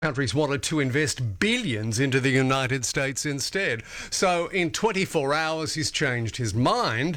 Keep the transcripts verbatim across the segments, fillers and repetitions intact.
Countries wanted to invest billions into the United States instead. So in twenty-four hours, he's changed his mind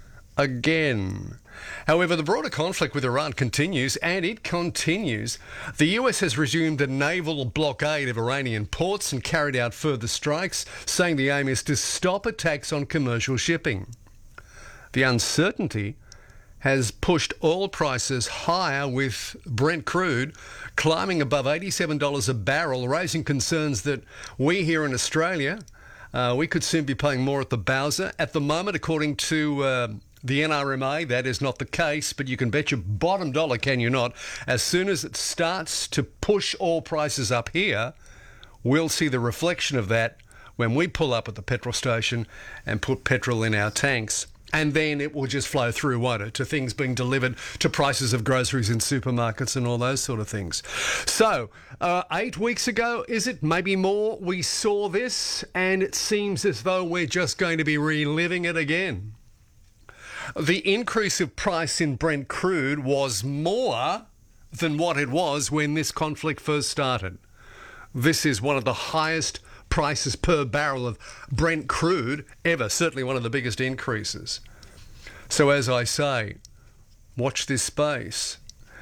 again. However, the broader conflict with Iran continues, and it continues. The U S has resumed a naval blockade of Iranian ports and carried out further strikes, saying the aim is to stop attacks on commercial shipping. The uncertainty has pushed oil prices higher, with Brent crude climbing above eighty-seven dollars a barrel, raising concerns that we here in Australia, uh, we could soon be paying more at the bowser. At the moment, according to uh, the N R M A, that is not the case, but you can bet your bottom dollar, can you not, as soon as it starts to push oil prices up here, we'll see the reflection of that when we pull up at the petrol station and put petrol in our tanks. And then it will just flow through, won't it, to things being delivered, to prices of groceries in supermarkets and all those sort of things. So, uh, eight weeks ago, is it? Maybe more, we saw this, and it seems as though we're just going to be reliving it again. The increase of price in Brent crude was more than what it was when this conflict first started. This is one of the highest prices per barrel of Brent crude ever, certainly one of the biggest increases. So as I say, watch this space.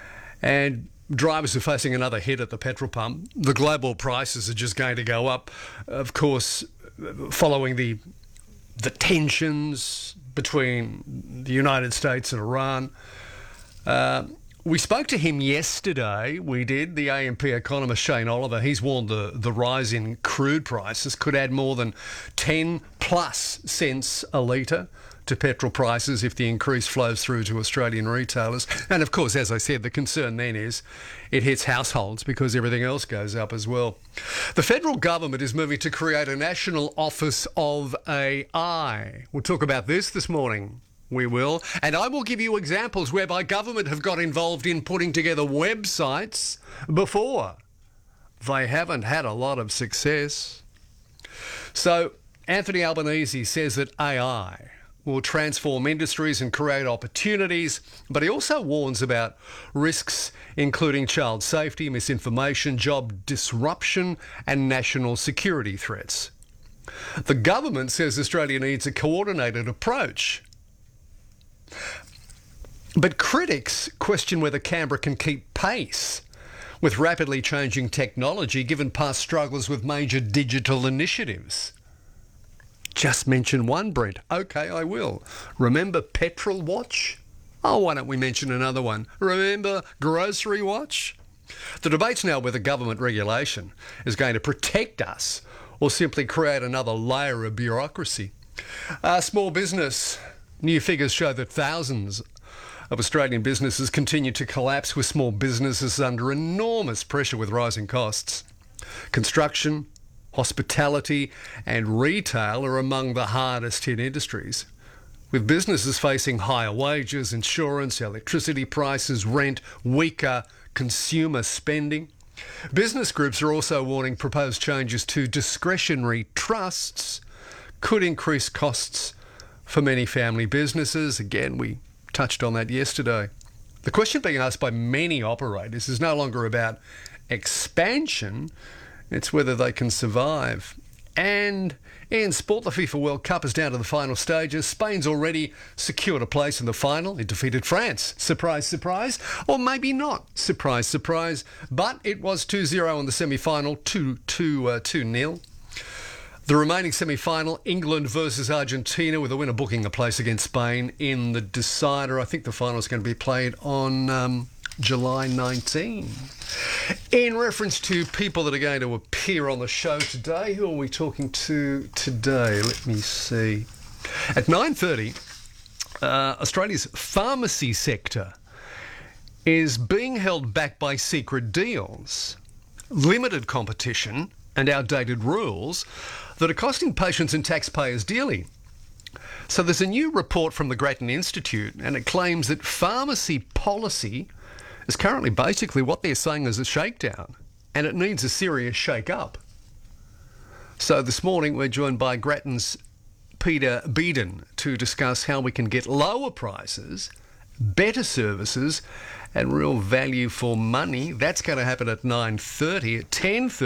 And drivers are facing another hit at the petrol pump. The global prices are just going to go up, of course, following the the tensions between the United States and Iran. Uh, We spoke to him yesterday, we did, the A M P economist Shane Oliver. He's warned the, the rise in crude prices could add more than ten plus cents a litre to petrol prices if the increase flows through to Australian retailers. And of course, as I said, the concern then is it hits households because everything else goes up as well. The federal government is moving to create a National Office of A I. We'll talk about this this morning. We will. And I will give you examples whereby government have got involved in putting together websites before. They haven't had a lot of success. So Anthony Albanese says that A I will transform industries and create opportunities, but he also warns about risks including child safety, misinformation, job disruption and national security threats. The government says Australia needs a coordinated approach. But critics question whether Canberra can keep pace with rapidly changing technology, given past struggles with major digital initiatives. Just mention one, Brent. OK, I will. Remember Petrol Watch? Oh, why don't we mention another one? Remember Grocery Watch? The debate's now whether government regulation is going to protect us or simply create another layer of bureaucracy. Uh, small business. New figures show that thousands of Australian businesses continue to collapse, with small businesses under enormous pressure with rising costs. Construction, hospitality and retail are among the hardest hit industries, with businesses facing higher wages, insurance, electricity prices, rent, weaker consumer spending. Business groups are also warning proposed changes to discretionary trusts could increase costs for many family businesses. Again, we touched on that yesterday. The question being asked by many operators is no longer about expansion, it's whether they can survive. And in sport, the FIFA World Cup is down to the final stages. Spain's already secured a place in the final. It defeated France. Surprise, surprise. Or maybe not. Surprise, surprise. But it was two zero in the semi-final, two nil. The remaining semi-final, England versus Argentina, with the winner booking a place against Spain in the decider. I think the final is going to be played on um, July nineteenth. In reference to people that are going to appear on the show today, who are we talking to today? Let me see. At nine thirty, uh, Australia's pharmacy sector is being held back by secret deals, limited competition and outdated rules that are costing patients and taxpayers dearly. So there's a new report from the Grattan Institute, and it claims that pharmacy policy is currently basically what they're saying is a shakedown, and it needs a serious shake-up. So this morning we're joined by Grattan's Peter Beeden to discuss how we can get lower prices, better services and real value for money. That's going to happen at nine thirty. At ten thirty